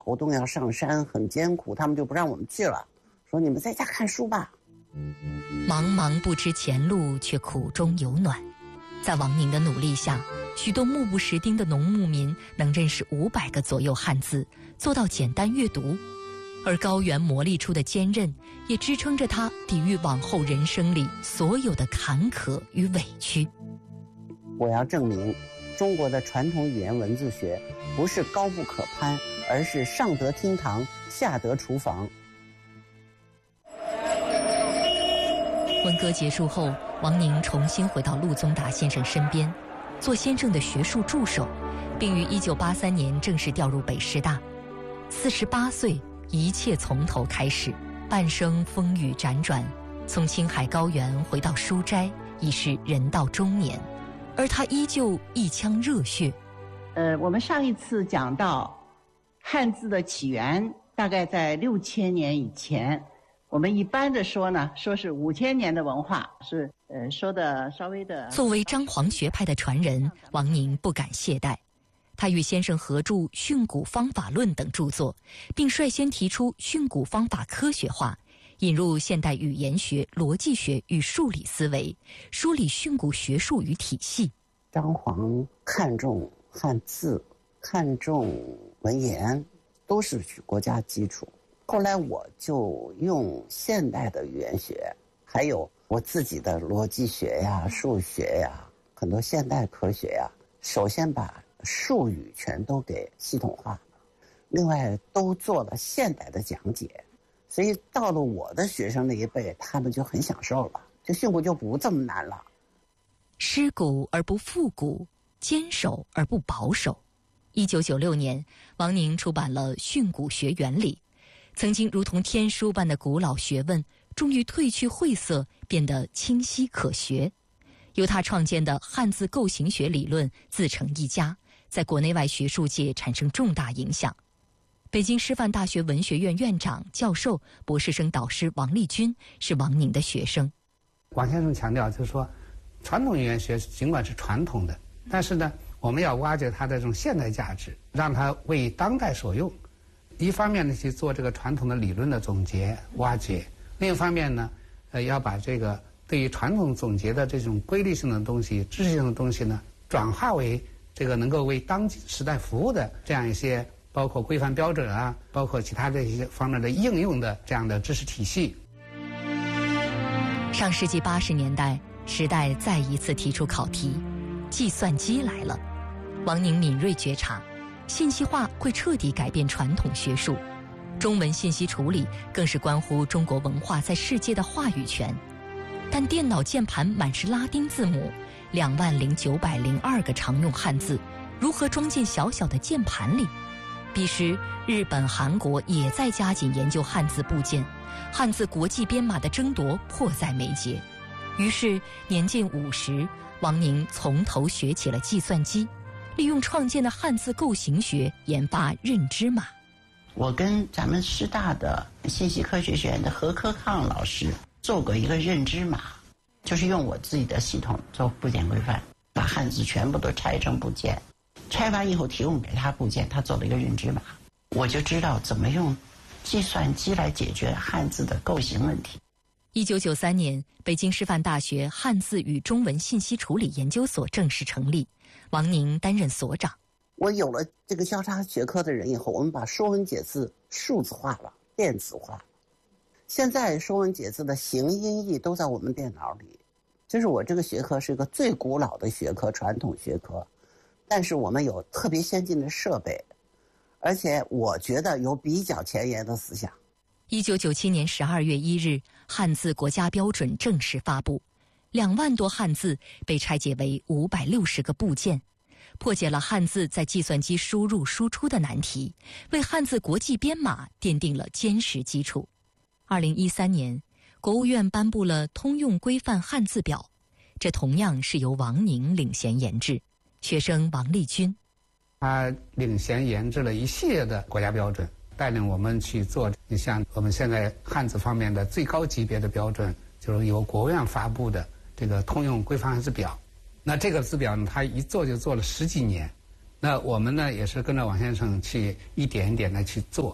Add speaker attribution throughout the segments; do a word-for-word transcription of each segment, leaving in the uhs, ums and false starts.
Speaker 1: 活动要上山，很艰苦，他们就不让我们去了，说你们在家看书吧。
Speaker 2: 茫茫不知前路，却苦中有暖。在王宁的努力下，许多目不识丁的农牧民能认识五百个左右汉字，做到简单阅读。而高原磨砺出的坚韧，也支撑着他抵御往后人生里所有的坎坷与委屈。
Speaker 1: 我要证明，中国的传统语言文字学不是高不可攀，而是上得厅堂，下得厨房。
Speaker 2: 文革结束后，王宁重新回到陆宗达先生身边，做先生的学术助手，并于一九八三年正式调入北师大。四十八岁，一切从头开始，半生风雨辗转，从青海高原回到书斋，已是人到中年，而他依旧一腔热血。
Speaker 3: 呃，我们上一次讲到汉字的起源，大概在六千年以前。我们一般的说呢，说是五千年的文化，是呃说的稍微的。
Speaker 2: 作为张黄学派的传人，王宁不敢懈怠。他与先生合著《训诂方法论》等著作，并率先提出训诂方法科学化，引入现代语言学、逻辑学与数理思维，梳理训诂学术与体系。
Speaker 1: 张黄看重汉字，看重文言，都是国家基础。后来我就用现代的语言学，还有我自己的逻辑学呀、数学呀，很多现代科学呀，首先把术语全都给系统化，另外都做了现代的讲解，所以到了我的学生那一辈，他们就很享受了，就训诂就不这么难了。
Speaker 2: 失古而不复古，坚守而不保守。一九九六年，王宁出版了《训诂学原理》。曾经如同天书般的古老学问，终于褪去晦涩，变得清晰可学。由他创建的汉字构形学理论自成一家，在国内外学术界产生重大影响。北京师范大学文学院院长、教授、博士生导师王立军是王宁的学生。
Speaker 4: 王先生强调，就是说，传统语言学尽管是传统的，但是呢，我们要挖掘它的这种现代价值，让它为当代所用。一方面呢，去做这个传统的理论的总结挖掘；另一方面呢，呃，要把这个对于传统总结的这种规律性的东西、知识性的东西呢，转化为这个能够为当今时代服务的这样一些，包括规范标准啊，包括其他的一些方面的应用的这样的知识体系。
Speaker 2: 上世纪八十年代，时代再一次提出考题，计算机来了。王宁敏锐觉察，信息化会彻底改变传统学术，中文信息处理更是关乎中国文化在世界的话语权。但电脑键盘满是拉丁字母，两万零九百零二个常用汉字，如何装进小小的键盘里？彼时，日本、韩国也在加紧研究汉字部件，汉字国际编码的争夺迫在眉睫。于是，年近五十，王宁从头学起了计算机。利用创建的汉字构形学研发认知码。
Speaker 3: 我跟咱们师大的信息科学学院的何科抗老师做过一个认知码，就是用我自己的系统做部件规范，把汉字全部都拆成部件，拆完以后提供给他部件，他做了一个认知码，我就知道怎么用计算机来解决汉字的构形问题。
Speaker 2: 一九九三年，北京师范大学汉字与中文信息处理研究所正式成立。王宁担任所长。
Speaker 1: 我有了这个交叉学科的人以后，我们把说文解字数字化了，电子化了。现在说文解字的形音义都在我们电脑里。就是我这个学科是一个最古老的学科，传统学科，但是我们有特别先进的设备，而且我觉得有比较前沿的思想。
Speaker 2: 一九九七年十二月一日，汉字国家标准正式发布。两万多汉字被拆解为五百六十个部件，破解了汉字在计算机输入输出的难题，为汉字国际编码奠定了坚实基础。二零一三年，国务院颁布了通用规范汉字表，这同样是由王宁领衔研制。学生王立军，
Speaker 4: 他领衔研制了一系列的国家标准，带领我们去做。你像我们现在汉字方面的最高级别的标准，就是由国务院发布的这个通用规范汉字表。那这个字表呢，它一做就做了十几年， 那我们呢也是跟着王先生去一点一点的去做。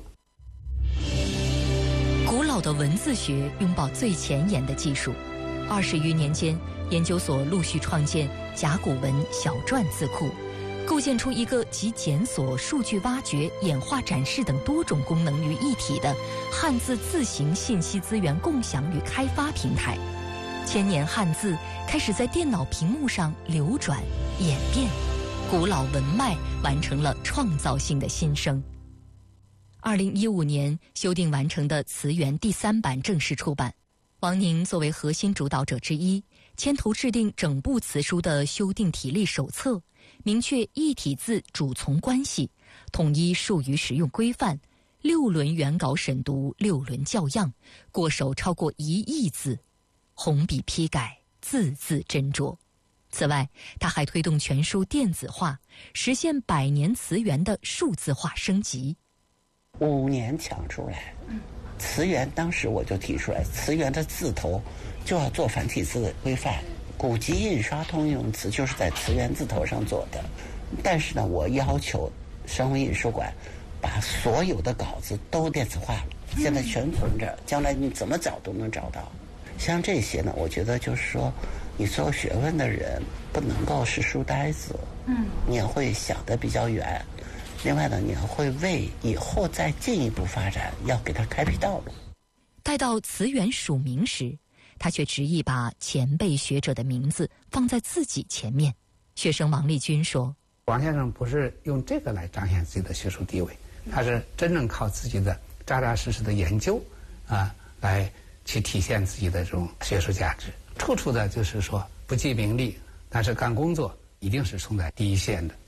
Speaker 2: 古老的文字学拥抱最前沿的技术，二十余年间，研究所陆续创建甲骨文小篆字库，构建出一个集检索、数据挖掘、演化展示等多种功能于一体的汉字字形信息资源共享与开发平台。千年汉字开始在电脑屏幕上流转演变，古老文脉完成了创造性的新生。二零一五年修订完成的词源第三版正式出版，王宁作为核心主导者之一，牵头制定整部词书的修订体例手册，明确异体字主从关系，统一术语使用规范，六轮原稿审读，六轮校样，过手超过一亿字，红笔批改，字字斟酌。此外，他还推动全书电子化，实现百年词源的数字化升级。
Speaker 1: 五年抢出来，词源当时我就提出来，词源的字头就要做繁体字的规范，古籍印刷通用词就是在词源字头上做的。但是呢，我要求生活印书馆把所有的稿子都电子化了，现在全存着，将来你怎么找都能找到。像这些呢，我觉得就是说，你做学问的人不能够是书呆子，嗯，你也会想得比较远。另外呢，你还会为以后再进一步发展要给他开辟道路。
Speaker 2: 待到词源署名时，他却执意把前辈学者的名字放在自己前面。学生王立军说，
Speaker 4: 王先生不是用这个来彰显自己的学术地位，他是真正靠自己的扎扎实实的研究啊，来去体现自己的这种学术价值。处处的就是说不计名利，但是干工作一定是冲在第一线的。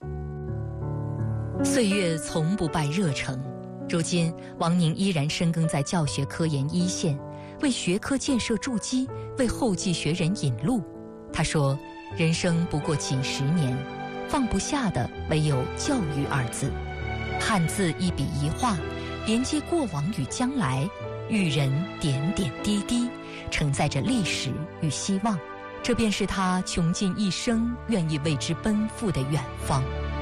Speaker 2: 岁月从不败热诚，如今王宁依然深耕在教学科研一线，为学科建设筑基，为后继学人引路。他说，人生不过几十年，放不下的唯有教育二字。汉字一笔一画，连接过往与将来，育人点点滴滴，承载着历史与希望。这便是他穷尽一生愿意为之奔赴的远方。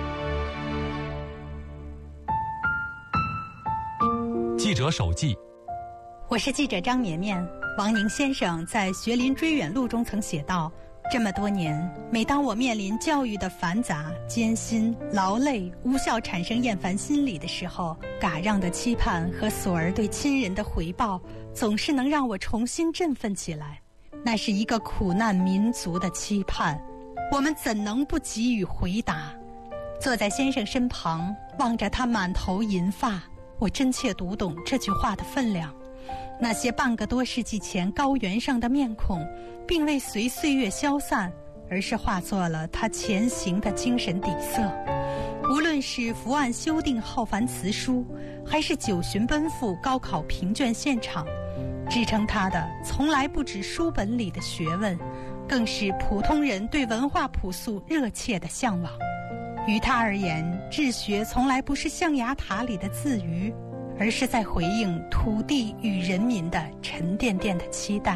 Speaker 5: 记者手记，
Speaker 6: 我是记者张绵绵。王宁先生在《学林追远录》中曾写道，这么多年，每当我面临教育的繁杂、艰辛、劳累、无效产生厌烦心理的时候，嘎让的期盼和索儿对亲人的回报，总是能让我重新振奋起来。那是一个苦难民族的期盼，我们怎能不给予回答？坐在先生身旁，望着他满头银发，我真切读懂这句话的分量。那些半个多世纪前高原上的面孔，并未随岁月消散，而是化作了他前行的精神底色。无论是伏案修订浩繁词书，还是九旬奔赴高考评卷现场，支撑他的从来不止书本里的学问，更是普通人对文化朴素热切的向往。于他而言，治学从来不是象牙塔里的自娱，而是在回应土地与人民的沉甸甸的期待。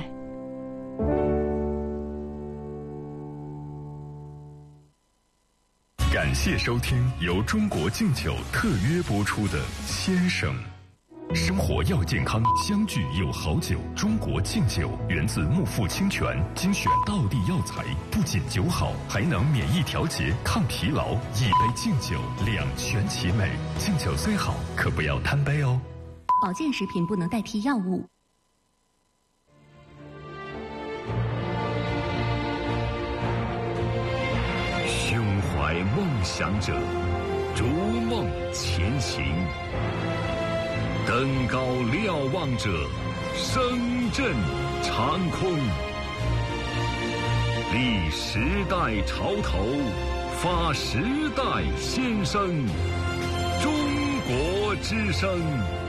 Speaker 7: 感谢收听由中国敬酒特约播出的《先生》。生活要健康，相聚有好酒。中国敬酒源自木富清泉精选道地药材，不仅酒好，还能免疫调节、抗疲劳。一杯敬酒，两全其美。敬酒虽好，可不要贪杯哦。
Speaker 8: 保健食品不能代替药物。
Speaker 7: 胸怀梦想者，逐梦前行。登高瞭望者，声震长空。立时代潮头，发时代先声。中国之声。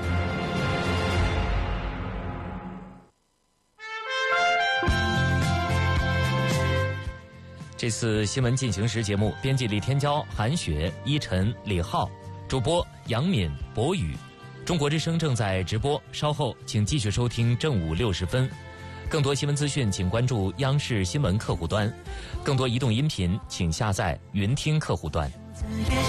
Speaker 5: 这次新闻进行时节目，编辑李天骄、韩雪、依晨、李浩，主播杨敏、博宇。中国之声正在直播，稍后请继续收听正午六十分。更多新闻资讯，请关注央视新闻客户端；更多移动音频，请下载云听客户端。